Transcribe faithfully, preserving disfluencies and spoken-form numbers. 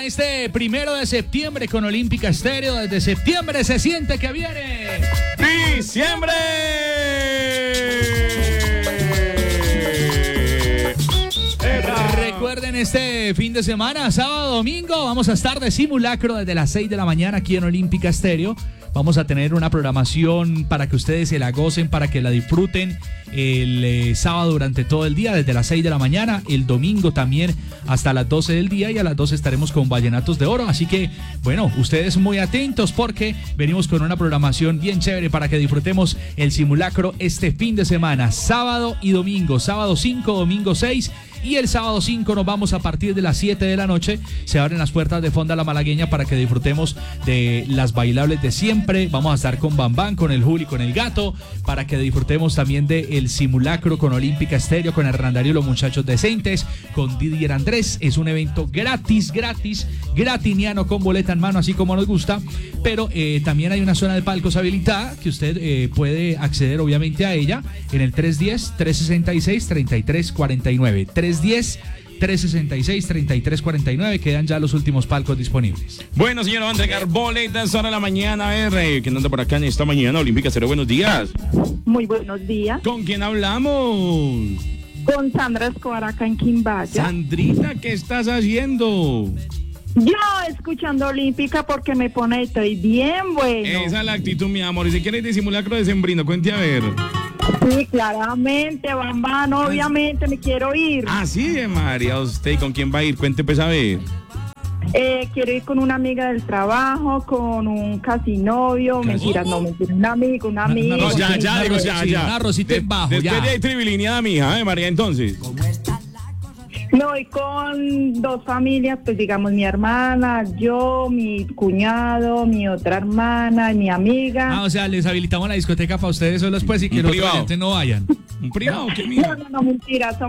este primero de septiembre con Olímpica Estéreo. Desde septiembre se siente que viene ¡diciembre! Recuerden, este fin de semana, sábado, domingo, vamos a estar de simulacro desde las seis de la mañana aquí en Olímpica Estéreo. Vamos a tener una programación para que ustedes se la gocen, para que la disfruten el eh, sábado durante todo el día, desde las seis de la mañana, el domingo también hasta las doce del día, y a las doce estaremos con Vallenatos de Oro. Así que, bueno, ustedes muy atentos porque venimos con una programación bien chévere para que disfrutemos el simulacro este fin de semana, sábado y domingo, sábado cinco, domingo seis. Y el sábado cinco nos vamos a partir de las siete de la noche. Se abren las puertas de Fonda La Malagueña para que disfrutemos de las bailables de siempre. Vamos a estar con Bam Bam, con el Juli, con el Gato, para que disfrutemos también del simulacro con Olímpica Estéreo, con Hernán Darío y los Muchachos Decentes, con Didier Andrés. Es un evento gratis, gratis, gratiniano, con boleta en mano, así como nos gusta. Pero eh, también hay una zona de palcos habilitada que usted eh, puede acceder obviamente a ella en el tres uno cero, tres seis seis, tres tres cuatro nueve. tres uno cero, tres seis seis, tres tres cuatro nueve. Quedan ya los últimos palcos disponibles. Bueno, señor, va a entregar boletas ahora en la mañana. A ver, eh, ¿quién anda por acá en esta mañana? Olímpica Estéreo, buenos días. Muy buenos días. ¿Con quién hablamos? Con Sandra Escobar acá en Quimbaya. Sandrita, ¿qué estás haciendo? Yo escuchando Olímpica porque me pone, estoy bien bueno. Esa es la actitud, mi amor. Y si quieres de simulacro de sembrino, cuente a ver. Sí, claramente, Bam Bam, obviamente me quiero ir. Ah, sí, de María, usted, ¿y con quién va a ir? Cuente pues a ver. Eh, quiero ir con una amiga del trabajo, con un casi novio, mentiras, no, mentira, un amigo, un amigo. No, ya, ya, digo, ya, ya. Una rosita en bajo, Después ya. de ahí tribilineada, mi hija, ¿eh, María? Entonces. No, y con dos familias, pues digamos mi hermana, yo, mi cuñado, mi otra hermana, mi amiga. Ah, o sea, les habilitamos la discoteca para ustedes solos, pues, y que los privado. oyentes no vayan. ¿Un privado? ¿Qué, mija? No, no, no, mentira,